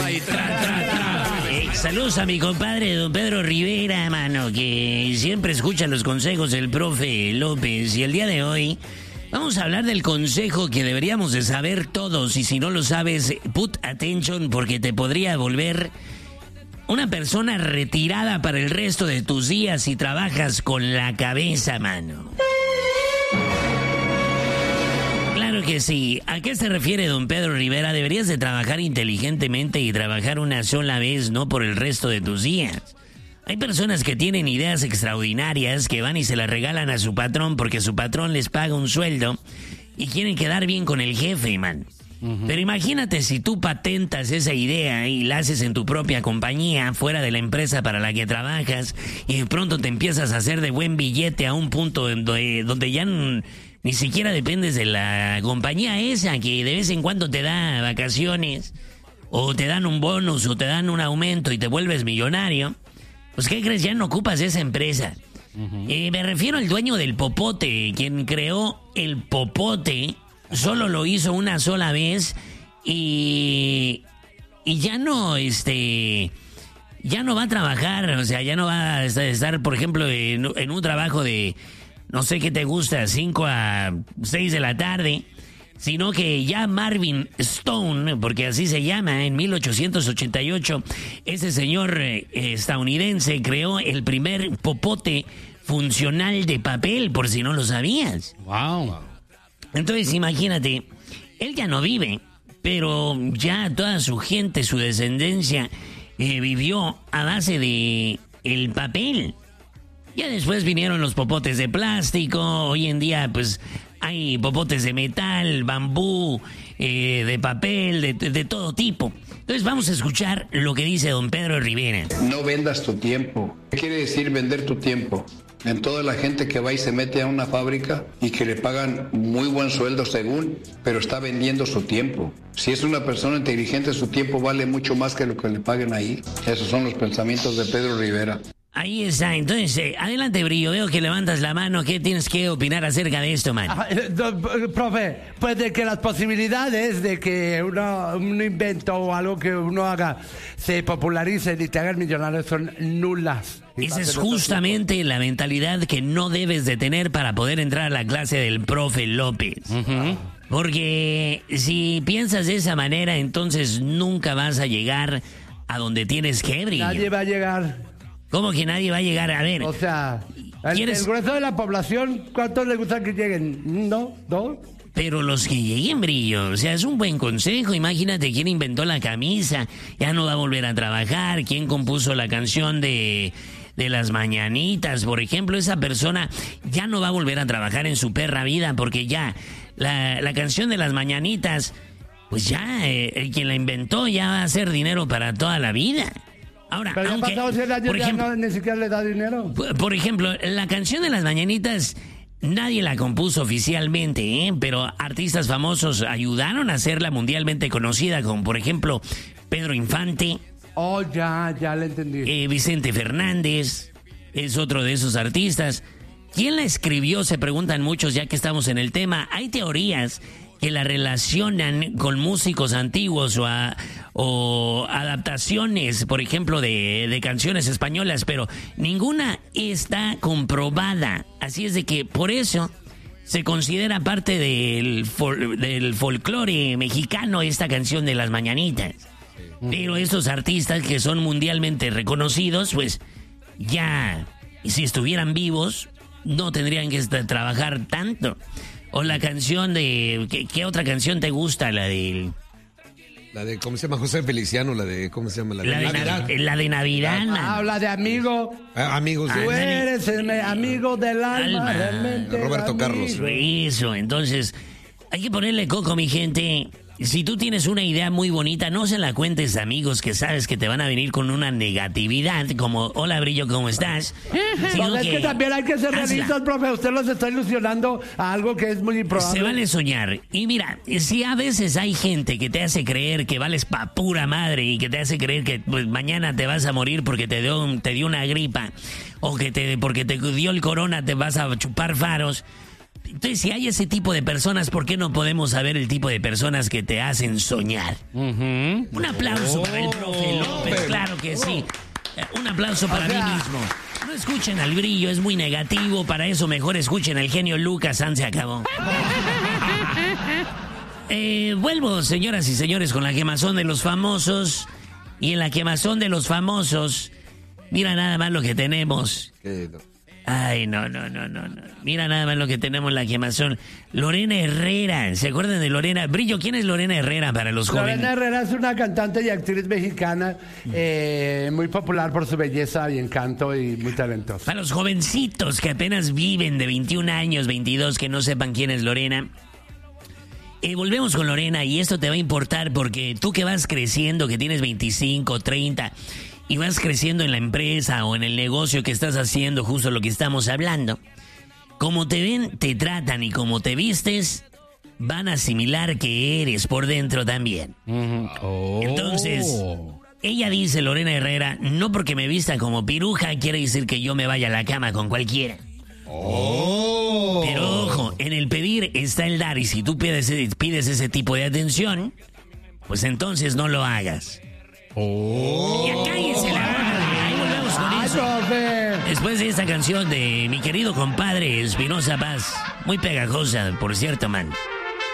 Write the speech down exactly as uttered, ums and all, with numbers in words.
tra y tra, tra, tra. Eh, saludos a mi compadre don Pedro Rivera, mano, que siempre escucha los consejos del profe López. Y el día de hoy vamos a hablar del consejo que deberíamos de saber todos. Y si no lo sabes, put attention, porque te podría volver una persona retirada para el resto de tus días si trabajas con la cabeza, mano. Claro que sí. ¿A qué se refiere don Pedro Rivera? Deberías de trabajar inteligentemente y trabajar una sola vez, no por el resto de tus días. Hay personas que tienen ideas extraordinarias que van y se las regalan a su patrón porque su patrón les paga un sueldo y quieren quedar bien con el jefe, man. Uh-huh. Pero imagínate si tú patentas esa idea y la haces en tu propia compañía, fuera de la empresa para la que trabajas, y de pronto te empiezas a hacer de buen billete a un punto donde, donde ya n- ni siquiera dependes de la compañía esa que de vez en cuando te da vacaciones, o te dan un bonus, o te dan un aumento y te vuelves millonario. Pues, ¿qué crees? Ya no ocupas esa empresa. Uh-huh. Eh, me refiero al dueño del popote, quien creó el popote. Solo lo hizo una sola vez y, y ya no, este, ya no va a trabajar, o sea, ya no va a estar, por ejemplo, en, en un trabajo de, no sé qué te gusta, cinco a seis de la tarde, sino que ya Marvin Stone, porque así se llama, en mil ochocientos ochenta y ocho, ese señor eh, estadounidense creó el primer popote funcional de papel, por si no lo sabías. Wow. Entonces, imagínate, él ya no vive, pero ya toda su gente, su descendencia, eh, vivió a base de el papel. Ya después vinieron los popotes de plástico, hoy en día, pues, hay popotes de metal, bambú, eh, de papel, de, de todo tipo. Entonces, vamos a escuchar lo que dice don Pedro Rivera. No vendas tu tiempo. ¿Qué quiere decir vender tu tiempo? En toda la gente que va y se mete a una fábrica y que le pagan muy buen sueldo según, pero está vendiendo su tiempo. Si es una persona inteligente, su tiempo vale mucho más que lo que le paguen ahí. Esos son los pensamientos de Pedro Rivera. Ahí está, entonces, eh, adelante, Brillo, veo que levantas la mano. ¿Qué tienes que opinar acerca de esto, man? Ah, eh, do- profe, pues de que las posibilidades de que uno, un invento o algo que uno haga se popularice y te hagan millonario son nulas. Esa es justamente la mentalidad que no debes de tener para poder entrar a la clase del profe López. Uh-huh. Porque si piensas de esa manera, entonces nunca vas a llegar a donde tienes que, Brillo. Nadie va a llegar. ¿Cómo que nadie va a llegar? A ver. O sea, el, ¿quieres... el grueso de la población, ¿cuántos les gusta que lleguen? ¿No? ¿Dos? Pero los que lleguen, Brillo, o sea, es un buen consejo. Imagínate quién inventó la camisa, ya no va a volver a trabajar. ¿Quién compuso la canción de, de las mañanitas? Por ejemplo, esa persona ya no va a volver a trabajar en su perra vida porque ya la, la canción de las mañanitas, pues ya, eh, el quien la inventó ya va a hacer dinero para toda la vida. Ahora, pero aunque, ya pasado cien años, por ya ejemplo, no, ni siquiera le da dinero. Por, por ejemplo, la canción de las mañanitas nadie la compuso oficialmente, ¿eh? Pero artistas famosos ayudaron a hacerla mundialmente conocida, como por ejemplo Pedro Infante. Oh, ya, ya le entendí. Eh, Vicente Fernández es otro de esos artistas. ¿Quién la escribió? Se preguntan muchos, ya que estamos en el tema. Hay teorías que la relacionan con músicos antiguos o, a, o adaptaciones, por ejemplo, de, de canciones españolas, pero ninguna está comprobada. Así es de que por eso se considera parte del, fol, del folclore mexicano esta canción de las mañanitas. Pero estos artistas que son mundialmente reconocidos, pues ya, si estuvieran vivos, no tendrían que estar, trabajar tanto. O la canción de... ¿qué, ¿Qué otra canción te gusta? La de... La de, ¿cómo se llama? José Feliciano, la de, ¿cómo se llama? La de, la de Navidad. Navidad. La de Navidad. Ah, habla de amigo. Ah, amigos de... Tú eres el me- amigo del alma, Alma. realmente. Roberto amigo. Carlos. Eso, entonces... Hay que ponerle coco, mi gente. Si tú tienes una idea muy bonita, no se la cuentes a amigos que sabes que te van a venir con una negatividad, como, hola, Brillo, ¿cómo estás? Sino Pues es que también hay que ser hazla. realistas, profe. Usted los está ilusionando a algo que es muy improbable. Se vale soñar. Y mira, si a veces hay gente que te hace creer que vales pa' pura madre y que te hace creer que pues, mañana te vas a morir porque te dio, te dio una gripa o que te, porque te dio el corona te vas a chupar faros. Entonces, si hay ese tipo de personas, ¿por qué no podemos saber el tipo de personas que te hacen soñar? Uh-huh. Un aplauso para el profe. que sí. Eh, Un aplauso para O sea- mí mismo. No escuchen al Brillo, es muy negativo. Para eso mejor escuchen al genio Lucas. San se acabó. Eh, vuelvo, señoras y señores, con la quemazón de los famosos. Y en la quemazón de los famosos, mira nada más lo que tenemos. Que no. Ay, no, no, no, no, no. Mira nada más lo que tenemos en la quemazón. Lorena Herrera. ¿Se acuerdan de Lorena? Brillo, ¿quién es Lorena Herrera para los jóvenes? Lorena Herrera es una cantante y actriz mexicana eh, muy popular por su belleza y encanto y muy talentosa. Para los jovencitos que apenas viven de veintiún años, veintidós, que no sepan quién es Lorena. Eh, volvemos con Lorena y esto te va a importar porque tú que vas creciendo, que tienes veinticinco, treinta y vas creciendo en la empresa o en el negocio que estás haciendo, justo lo que estamos hablando, como te ven, te tratan y como te vistes, van a asimilar que eres por dentro también. Oh. Entonces, ella dice, Lorena Herrera, no porque me vista como piruja quiere decir que yo me vaya a la cama con cualquiera. Oh. Pero ojo, en el pedir está el dar y si tú pides, pides ese tipo de atención, pues entonces no lo hagas. Oh. Ya cállese la boca, ahí volvemos con ¡Ay, eso. profe! Después de esta canción de mi querido compadre Espinosa Paz, muy pegajosa, por cierto, man.